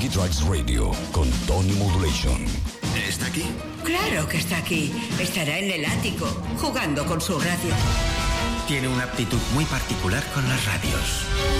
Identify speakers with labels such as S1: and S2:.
S1: Funky Tracks Radio con Tony Modulation.
S2: ¿Está aquí?
S3: Claro que está aquí. Estará en el ático, jugando con su radio.
S2: Tiene una aptitud muy particular con las radios.